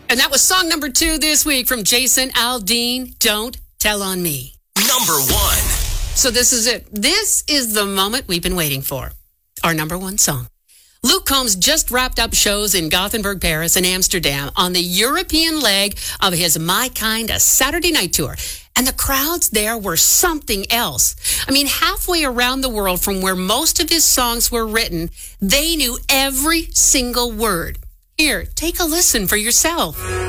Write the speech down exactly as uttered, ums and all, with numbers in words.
And that was song number two this week from Jason Aldean, Don't Tell on Me. Number one. So this is it. This is the moment we've been waiting for. Our number one song. Luke Combs just wrapped up shows in Gothenburg, Paris, and Amsterdam on the European leg of his My Kind of Saturday Night Tour. And the crowds there were something else. I mean, halfway around the world from where most of his songs were written, they knew every single word. Here, take a listen for yourself.